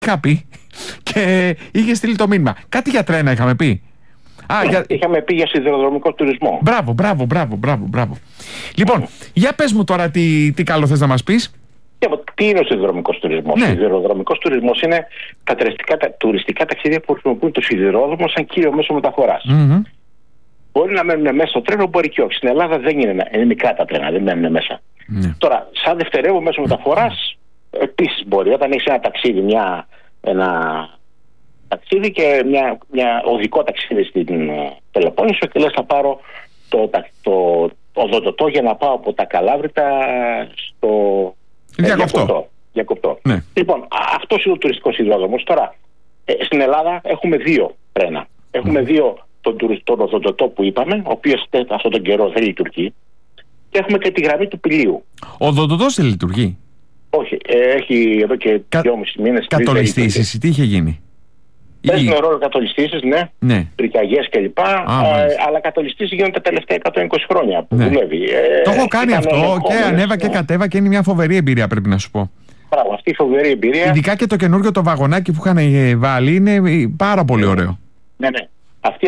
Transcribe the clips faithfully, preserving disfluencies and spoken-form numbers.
είχα πει και είχε στείλει το μήνυμα. Κάτι για τρένα είχαμε πει. Α, για... Είχαμε πει για σιδηροδρομικό τουρισμό. Μπράβο, μπράβο, μπράβο, μπράβο, μπράβο. Λοιπόν, για πες μου τώρα τι, τι καλό θες να μας πεις. Τι είναι ο σιδηροδρομικός τουρισμός? Ναι. Ο σιδηροδρομικός τουρισμός είναι τα τουριστικά, τα τουριστικά ταξίδια που χρησιμοποιούν το σιδηρόδρομο σαν κύριο μέσο μεταφοράς. Mm-hmm. Μπορεί να μένουν μέσα στο τρένο, μπορεί και όχι. Στην Ελλάδα δεν είναι, είναι μικρά τα τρένα, δεν μένουν μέσα. Mm-hmm. Τώρα, σαν δευτερεύον μέσο μεταφοράς, επίσης μπορεί. Όταν έχεις ένα ταξίδι, μια, ένα ταξίδι και μια, μια οδικό ταξίδι στην Πελοπόννησο και λες θα πάρω το, το, το οδοντοτό για να πάω από τα Καλάβρητα στο Διακοπτό. Διακοπτό. Ναι. Λοιπόν, αυτός είναι ο τουριστικός σιδηρόδρομος. Τώρα, ε, στην Ελλάδα έχουμε δύο τρένα. Έχουμε mm. δύο τον, τον οδοντοτό που είπαμε, ο οποίος αυτόν τον καιρό δεν λειτουργεί, και έχουμε και τη γραμμή του Πηλίου. Ο οδοντοτός δεν λειτουργεί? Όχι, ε, έχει εδώ και Κα... δυόμισι μήνες. Κατολιστήσεις, τι είχε γίνει? Παίζουν ρόλο κατολιστήσεις, ναι, ναι. Τρικαγιές κλπ. Ε, αλλά κατολιστήσεις γίνονται τα τελευταία εκατόν είκοσι χρόνια που ναι. δουλεύει. Ε, το έχω κάνει αυτό και ανέβα και κατέβα και είναι μια φοβερή εμπειρία, πρέπει να σου πω. Μπράβο, αυτή η φοβερή εμπειρία. Ειδικά και το καινούργιο το βαγονάκι που είχαν βάλει είναι πάρα πολύ ωραίο. Ναι, ναι. Αυτή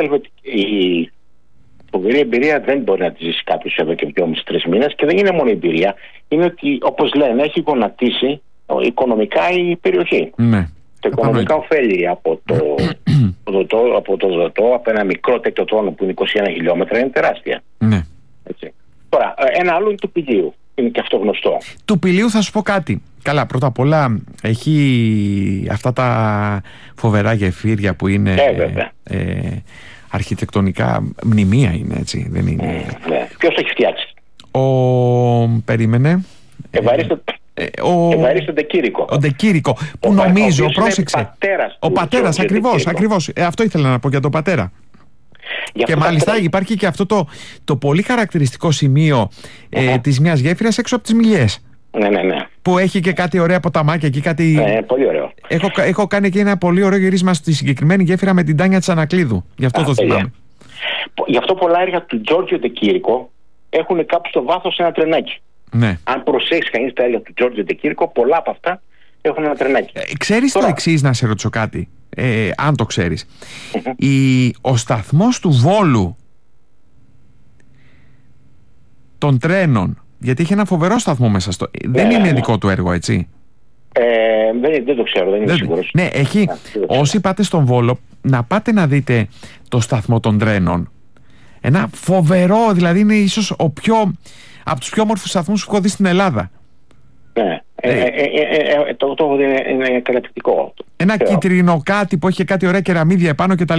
η φοβερή εμπειρία δεν μπορεί να τη ζήσει κάποιος εδώ και δυόμισι τρεις μήνες, και δεν είναι μόνο η εμπειρία. Είναι ότι, όπως λένε, έχει γονατίσει οικονομικά η περιοχή. Ναι. Τα οικονομικά ωφέλη από το δοτό, από το δοτό, από ένα μικρό τέτοιο τρόνο που είναι είκοσι ένα χιλιόμετρα, είναι τεράστια. Ναι. Έτσι. Τώρα, ένα άλλο είναι του Πηλίου. Είναι και αυτό γνωστό. Του Πηλίου θα σου πω κάτι. Καλά, πρώτα απ' όλα έχει αυτά τα φοβερά γεφύρια που είναι ε, ε, αρχιτεκτονικά μνημεία, είναι έτσι, δεν είναι. Mm, ναι. Ποιος το έχει φτιάξει? Ο... Περίμενε. Ευαρίστε... Ε, ο... Ευαρίστε Ντεκήρικο. Ο Ντεκήρικο, που ο νομίζω, ο πρόσεξε. Πατέρας ο πατέρας, ακριβώς, ακριβώς. Ε, αυτό ήθελα να πω για τον πατέρα. Για και μάλιστα πατέρα... υπάρχει και αυτό το, το πολύ χαρακτηριστικό σημείο ε, uh-huh. της μιας γέφυρας έξω από τις Μιλιές. Ναι, ναι, ναι. Που έχει και κάτι ωραία ποταμάκια εκεί, κάτι. Ναι, πολύ ωραίο. Έχω, έχω κάνει και ένα πολύ ωραίο γυρίσμα στη συγκεκριμένη γέφυρα με την Τάνια Τσανακλείδου. Γι' αυτό Α, το θυμάμαι. Γι' αυτό πολλά έργα του Τζόρτζιο Ντεκήρικο έχουν κάπου στο βάθος ένα τρενάκι. Ναι. Αν προσέξει κανείς τα έργα του Τζόρτζιο Ντεκήρικο, πολλά από αυτά έχουν ένα τρενάκι. Ε, ξέρεις Τώρα... το εξής, να σε ρωτήσω κάτι, ε, αν το ξέρεις. Mm-hmm. Η, ο σταθμός του Βόλου των τρένων, γιατί είχε ένα φοβερό σταθμό μέσα στο. Ναι, δεν είναι ναι. δικό του έργο, έτσι? Ε, δεν, δεν το ξέρω, δεν είμαι δεν, σίγουρος. Ναι, έχει. Ναι, όσοι πάτε στον Βόλο, να πάτε να δείτε το σταθμό των τρένων. Ένα φοβερό, δηλαδή είναι ίσως ο πιο, από τους πιο όμορφους σταθμούς που έχω δει στην Ελλάδα. Ναι, ε, ε, ε, ε, ε, το, το είναι, είναι καταπληκτικό. Ένα κίτρινο κάτι που έχει κάτι ωραία κεραμίδια επάνω κτλ.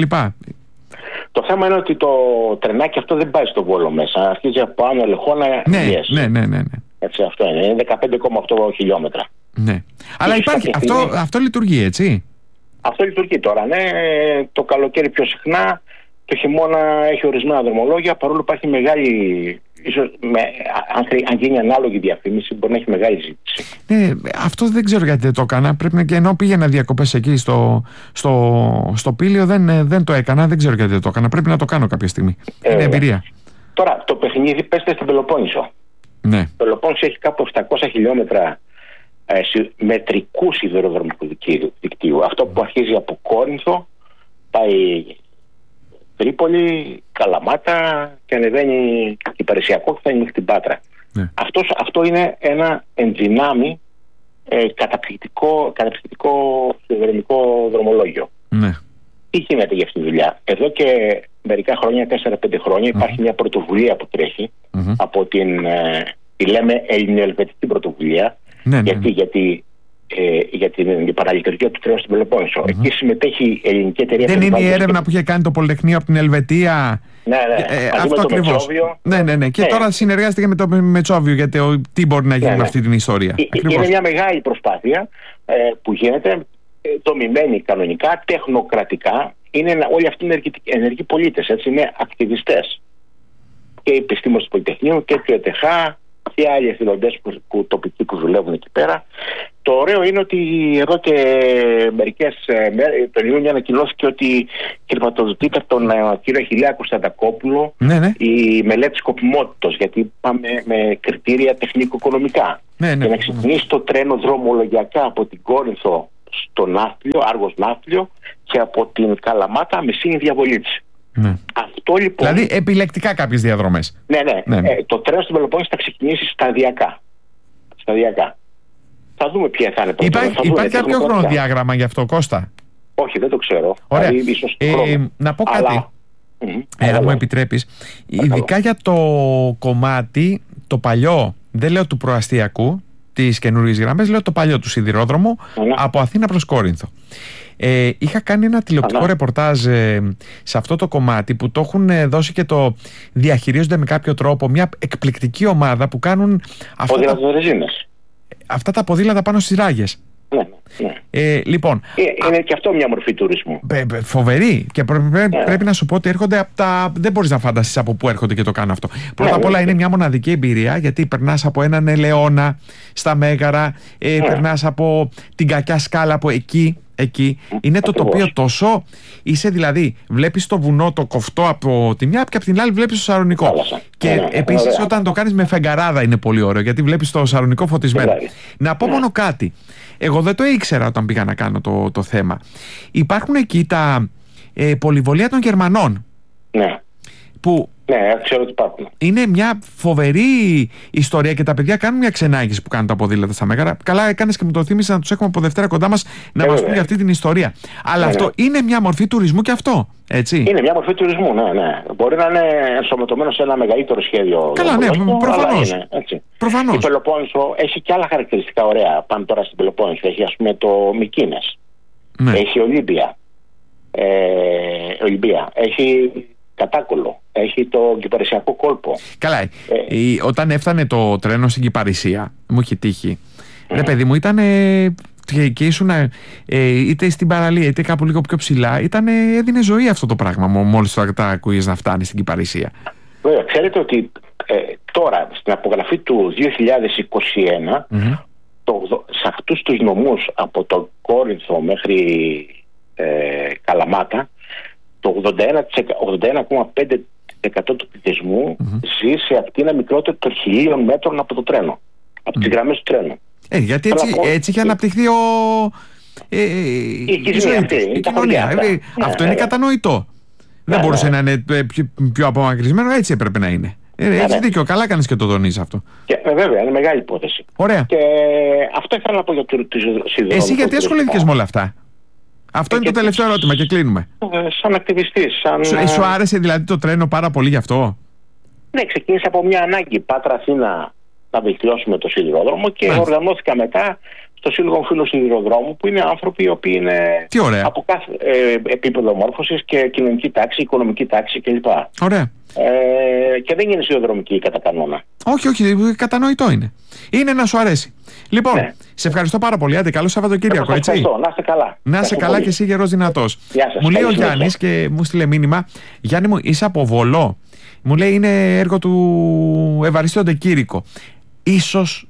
Το θέμα είναι ότι το τρενάκι αυτό δεν πάει στο Βόλο μέσα. Αρχίζει από Άνω Ελεχώνα. Ναι, ναι, ναι, ναι, ναι. Έτσι, αυτό είναι. Είναι δεκαπέντε κόμμα οκτώ χιλιόμετρα. Ναι. Αλλά υπάρχει. Αυτό, αυτό λειτουργεί, έτσι. Αυτό λειτουργεί τώρα, ναι. Το καλοκαίρι πιο συχνά. Το χειμώνα έχει ορισμένα δρομολόγια. Παρόλο που υπάρχει μεγάλη. Ίσως με, αν, αν γίνει ανάλογη διαφήμιση, μπορεί να έχει μεγάλη ζήτηση. Ναι, αυτό δεν ξέρω γιατί δεν το έκανα. Πρέπει να και ενώ πήγαινα διακοπές εκεί στο, στο, στο Πήλιο, δεν, δεν το έκανα. Δεν ξέρω γιατί δεν το έκανα. Πρέπει να το κάνω κάποια στιγμή. Ε, είναι εμπειρία. Τώρα, το παιχνίδι παίζεται στην Πελοπόννησο. Ναι. Το Πελοπόννησο έχει κάπου επτακόσια χιλιόμετρα ε, μετρικού σιδηροδρομικού δικτύου. Αυτό που αρχίζει από Κόρινθο, πάει Τρίπολη, Καλαμάτα και ανεβαίνει υπηρεσιακό και φτάνει μέχρι την Πάτρα. Ναι. Αυτός, αυτό είναι ένα ενδυνάμει ε, καταπληκτικό, καταπληκτικό σιδηροδρομικό δρομολόγιο. Ναι. Τι γίνεται για αυτή τη δουλειά? Εδώ και μερικά χρόνια, τέσσερα πέντε χρόνια, υπάρχει mm-hmm. μια πρωτοβουλία που τρέχει mm-hmm. από την, ε, τη λέμε ελληνοελβετική πρωτοβουλία. Ναι, γιατί, ναι. γιατί Ε, για την παραλειτουργία του τρένου στην Πελοπόννησο. Mm-hmm. Εκεί συμμετέχει η ελληνική εταιρεία. Δεν είναι η έρευνα και... που είχε κάνει το Πολυτεχνείο από την Ελβετία? Ναι, ναι. Ε, αυτό ακριβώς. Ναι, ναι, ναι. Και ναι. τώρα συνεργάζεται και με το Μετσόβιο, γιατί ο, τι μπορεί να γίνει ναι, ναι. με αυτή την ιστορία. Ε, είναι μια μεγάλη προσπάθεια ε, που γίνεται, ε, δομημένη κανονικά, τεχνοκρατικά. Είναι ένα, όλοι αυτοί είναι ενεργοί πολίτες, έτσι, είναι ακτιβιστές. Και οι επιστήμονες του Πολυτεχνείου και του ΕΤΕΧΑ και άλλοι εθελοντές που, που, τοπικοί που δουλεύουν εκεί πέρα. Το ωραίο είναι ότι εδώ και μερικές μέρες, τον Ιούνιο ανακοινώθηκε ότι χρηματοδοτείται από τον κύριο Αχιλλέα Κωνσταντακόπουλο ναι, ναι. η μελέτη σκοπιμότητος, γιατί πάμε με κριτήρια τεχνικο-οικονομικά. Ναι, ναι, για να ξεκινήσει ναι. το τρένο δρομολογιακά από την Κόρινθο στο Ναύπλιο, Άργος Ναύπλιο, και από την Καλαμάτα Μεσίνη Διαβολίτση. Ναι. Αυτό λοιπόν. Δηλαδή επιλεκτικά κάποιες διαδρομές. Ναι, ναι. ναι. Ε, το τρένο στην Πελοπόννησο θα ξεκινήσει σταδιακά. Σταδιακά. Θα δούμε ποια θα είναι πρώτα. Υπάρχει, θα υπάρχει κάποιο χρονοδιάγραμμα γι' αυτό, Κώστα? Όχι, δεν το ξέρω. Ωραία. Δηλαδή, ίσως ε, να πω κάτι. Αλλά... Ε, αν μου επιτρέπεις, ειδικά για το κομμάτι το παλιό, δεν λέω του προαστιακού, τις καινούργιες γραμμές, λέω το παλιό του σιδηρόδρομου, ναι, από Αθήνα προς Κόρινθο. Ε, είχα κάνει ένα τηλεοπτικό ναι. ρεπορτάζ ε, σε αυτό το κομμάτι που το έχουν ε, δώσει και το διαχειρίζονται με κάποιο τρόπο, μια εκπληκτική ομάδα που κάνουν αυτά τα, αυτά τα ποδήλατα πάνω στις ράγες. Ναι, ναι. Ε, λοιπόν, είναι α, και αυτό μια μορφή τουρισμού. Φοβερή. Και πρέ, πρέ, ναι. πρέπει να σου πω ότι έρχονται από τα. Δεν μπορείς να φανταστείς από πού έρχονται και το κάνουν αυτό. Πρώτα ναι, απ' όλα ναι. είναι μια μοναδική εμπειρία, γιατί περνάς από έναν ελαιώνα στα Μέγαρα, ε, ναι. περνάς από την κακιά σκάλα από εκεί. Εκεί είναι το Ακριβώς. τοπίο τόσο. Είσαι δηλαδή, βλέπεις το βουνό το κοφτό από τη μια και από την άλλη βλέπεις το Σαρονικό. Θάλασσα. Και ναι, ναι, επίσης ωραία. όταν το κάνεις με φεγγαράδα είναι πολύ ωραίο, γιατί βλέπεις το Σαρονικό φωτισμένο. Ναι. Να πω ναι. μόνο κάτι. Εγώ δεν το ήξερα όταν πήγα να κάνω το, το θέμα. Υπάρχουν εκεί τα ε, πολυβολία των Γερμανών. Ναι. Που ναι, ξέρω ότι υπάρχουν. είναι μια φοβερή ιστορία και τα παιδιά κάνουν μια ξενάγηση που κάνουν τα ποδήλατα στα Μέγαρα. Καλά έκανες και μου το θύμισες να τους έχουμε από Δευτέρα κοντά μας να ε, μας πούν για αυτή την ιστορία. Αλλά ναι, αυτό ναι. είναι μια μορφή τουρισμού και αυτό, έτσι. Είναι μια μορφή τουρισμού, ναι, ναι. Μπορεί να είναι ενσωματωμένο σε ένα μεγαλύτερο σχέδιο. Καλά, ναι, προφανώς. Είναι, έτσι. προφανώς. Η Πελοπόννησο έχει και άλλα χαρακτηριστικά ωραία. Πάμε τώρα στην Πελοπόννησο. Έχει, ας πούμε, το Μυκίνες. Ναι. Έχει Ολύμπια. Ε, Ολυμπία. Έχει Κατάκολο. Έχει το Κυπαρισιακό κόλπο. Καλά. Ε, η, όταν έφτανε το τρένο στην Κυπαρισία, μου είχε τύχει. Mm. Ρε παιδί μου, ήταν. Ε, και, και ήσουν ε, είτε στην παραλία είτε κάπου λίγο πιο ψηλά. Ήτανε, έδινε ζωή αυτό το πράγμα μόλις τα, τα ακούγες να φτάνει στην Κυπαρισία. Βέβαια, ξέρετε ότι ε, τώρα στην απογραφή του δύο χιλιάδες είκοσι ένα mm-hmm. το, σε αυτούς τους νομούς από το Κόρινθο μέχρι ε, Καλαμάτα, το ογδόντα ένα κόμμα πέντε τοις εκατό του πληθυσμού mm-hmm. ζει σε ακτίνα μικρότερη των χιλίων μέτρων από το τρένο, από mm. τις γραμμές του τρένου. Ε, γιατί έτσι, πω, έτσι είχε αναπτυχθεί ο... Ε, η, η, ζωή, αυτή, η κοινωνία. Ε, ναι, αυτό ναι, είναι κατανοητό. Ναι, δεν μπορούσε ναι. να είναι πιο, πιο απομακρυσμένο, έτσι έπρεπε να είναι. Ε, ναι, έχεις ναι. δίκιο, καλά κάνεις και το τονίζεις αυτό. Και, ε, βέβαια, είναι μεγάλη υπόθεση. Ωραία. Και αυτό ήθελα να πω για το σιδηρόδρομο. Εσύ γιατί ασχολήθηκες με όλα αυτά? Αυτό ε, είναι το τελευταίο ερώτημα και κλείνουμε. Ε, σαν ακτιβιστής. Σαν... Σου, σου άρεσε δηλαδή το τρένο πάρα πολύ γι' αυτό? Ναι, ξεκίνησε από μια ανάγκη. Πάτρα Αθήνα να βελτιώσουμε το σιδηρόδρομο και Μάλιστα. οργανώθηκα μετά στο Σύλλογο Φίλων Σιδηροδρόμου, που είναι άνθρωποι οι οποίοι είναι από κάθε ε, επίπεδο μόρφωσης και κοινωνική τάξη, οικονομική τάξη κλπ. Ωραία. Ε, και δεν είναι σιδηροδρομική κατά κανόνα. Όχι, όχι, κατανοητό είναι. Είναι να σου αρέσει. Λοιπόν, ναι. σε ευχαριστώ πάρα πολύ. Άντε, καλό Σαββατοκύριακο, έτσι. Ευχαριστώ, να είστε καλά. Να είστε καλά πολύ. Και εσύ γερός δυνατός. Μου λέει ο Γιάννης και μου στείλε μήνυμα, Γιάννη μου, είσαι από Βολό? Μου λέει είναι έργο του Ευαριστείου Ντεκήρικο. Ίσως,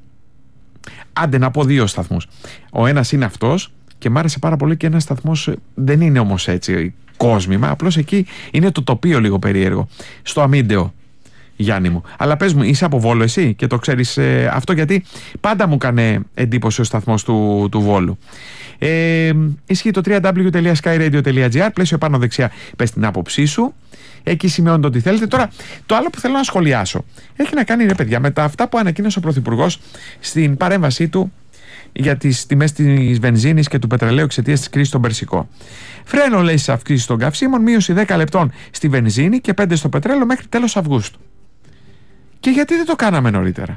άντε να πω δύο σταθμούς. Ο ένας είναι αυτός και μ' άρεσε πάρα πολύ και ένας σταθμός δεν είναι όμως έτσι κόσμημα, απλώς εκεί είναι το τοπίο λίγο περίεργο. Στο Αμίντεο, Γιάννη μου. Αλλά πες μου, είσαι από Βόλο εσύ και το ξέρεις ε, αυτό, γιατί πάντα μου έκανε εντύπωση ο σταθμός του, του Βόλου. Ε, ισχύει το double-u double-u double-u τελεία skyradio τελεία gr, πλαίσιο πάνω δεξιά πες την άποψή σου. Εκεί σημειώνεται ό,τι θέλετε. Τώρα, το άλλο που θέλω να σχολιάσω έχει να κάνει, ρε παιδιά, με τα αυτά που ανακοίνωσε ο Πρωθυπουργός στην παρέμβασή του για τις τιμές της βενζίνης και του πετρελαίου εξαιτίας της κρίσης στον Περσικό. Φρένο, λέει, στις αυξήσεις των καυσίμων, μείωση δέκα λεπτών στη βενζίνη και πέντε στο πετρέλαιο μέχρι τέλος Αυγούστου. Και γιατί δεν το κάναμε νωρίτερα?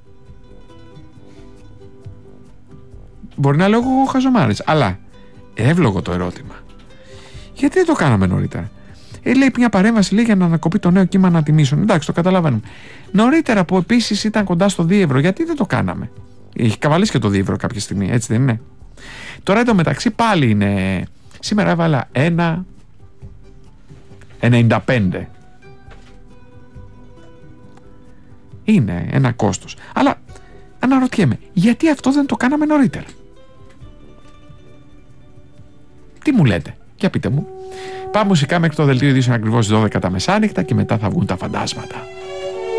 Μπορεί να λέω εγώ χαζομάρες, αλλά εύλογο το ερώτημα. Γιατί δεν το κάναμε νωρίτερα? Ε, λέει μια παρέμβαση, λέει, για να ανακοπεί το νέο κύμα ανατιμήσεων. Εντάξει, το καταλαβαίνουμε. Νωρίτερα, που επίσης ήταν κοντά στο δύο ευρώ, γιατί δεν το κάναμε? Έχει καβαλήσει και το δύο ευρώ κάποια στιγμή, έτσι δεν είναι? Τώρα εντωμεταξύ πάλι είναι. Σήμερα έβαλα ένα ενενήντα πέντε. Είναι ένα κόστος. Αλλά αναρωτιέμαι, γιατί αυτό δεν το κάναμε νωρίτερα? Τι μου λέτε? Για πείτε μου. Πάμε μουσικά μέχρι το δελτίο ειδήσεων ακριβώς στις δώδεκα τα μεσάνυχτα και μετά θα βγουν τα φαντάσματα.